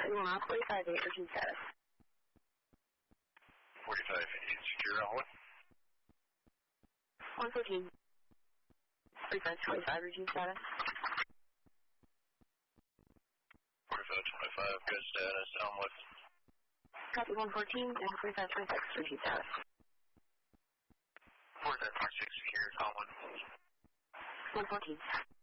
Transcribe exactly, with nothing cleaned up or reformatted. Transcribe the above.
Lima, forty-five eight, routine status. forty-five eight, secure on one. one fourteen. forty-five twenty-five, routine status. forty-five twenty-five, good status, on what? Copy one fourteen and forty-five twenty-six, routine status. forty-five twenty-six, secure, on one. one fourteen.